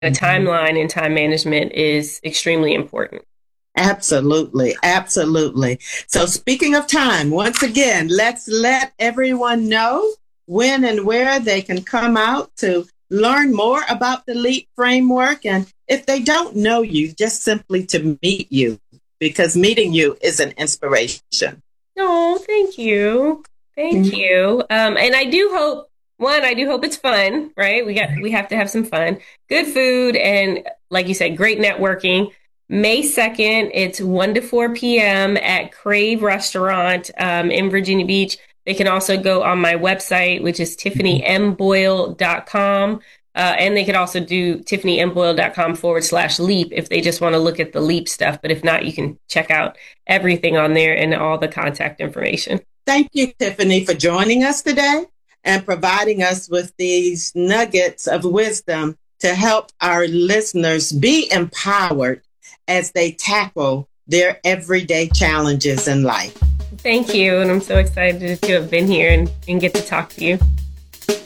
a timeline and time management is extremely important. Absolutely. Absolutely. So speaking of time, once again, let's let everyone know when and where they can come out to learn more about the LEAP framework. And if they don't know you, just simply to meet you, because meeting you is an inspiration. Oh, thank you. Thank you. And I do hope, I do hope it's fun, right? We have to have some fun, good food, and like you said, great networking. May 2nd, it's 1 to 4 p.m. at Crave Restaurant in Virginia Beach. They can also go on my website, which is TiffanyMBoyle.com. And they could also do TiffanyMBoyle.com/LEAP if they just want to look at the LEAP stuff. But if not, you can check out everything on there and all the contact information. Thank you, Tiffany, for joining us today and providing us with these nuggets of wisdom to help our listeners be empowered as they tackle their everyday challenges in life. Thank you. And I'm so excited to have been here and get to talk to you.